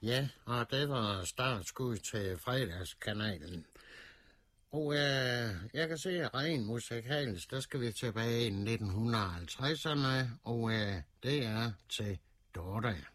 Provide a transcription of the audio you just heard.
Ja, og det var startskud til fredagskanalen. Og jeg kan se, at rent musikalsk, der skal vi tilbage i 1950'erne, og det er til Dorte.